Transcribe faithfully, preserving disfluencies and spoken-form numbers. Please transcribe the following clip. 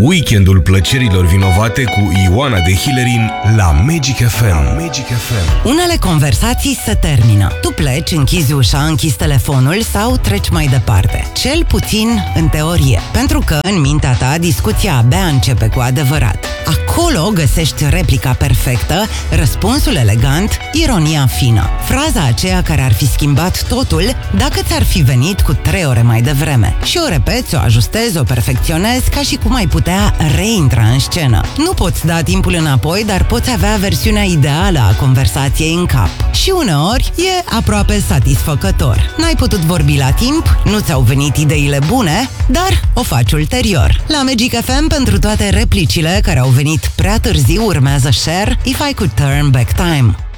Weekendul plăcerilor vinovate cu Ioana de Hillerin la Magic F M. Magic F M. Unele conversații se termină. Tu pleci, închizi ușa, închizi telefonul sau treci mai departe. Cel puțin în teorie. Pentru că în mintea ta discuția abia începe cu adevărat. Acolo găsești replica perfectă, răspunsul elegant, ironia fină. Fraza aceea care ar fi schimbat totul dacă ți-ar fi venit cu trei ore mai devreme. Și o repeți, o ajustezi, o perfecționezi ca și cum ai putea reintra în scenă. Nu poți da timpul înapoi, dar poți avea versiunea ideală a conversației în cap. Și uneori e aproape satisfăcător. N-ai putut vorbi la timp, nu ți-au venit ideile bune, dar o faci ulterior. La Magic F M, pentru toate replicile care au venit prea târziu, urmează Cher, If I Could Turn Back Time.